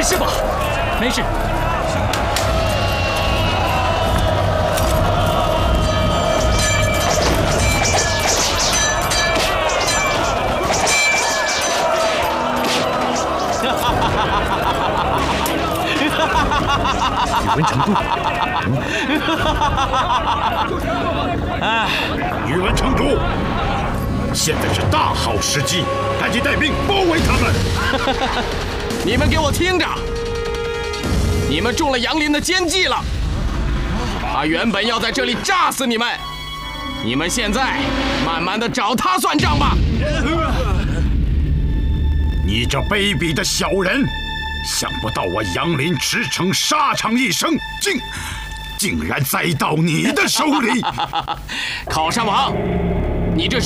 没事吧？没事。 宇文成都，宇文成都，现在是大好时机，赶紧带兵包围他们！ 你们给我听着，你们中了杨林的奸计了。他原本要在这里炸死你们，你们现在慢慢的找他算账吧。 你这卑鄙的小人！ 想不到我杨林驰骋沙场一生，竟然栽到你的手里！ 考山王，你这是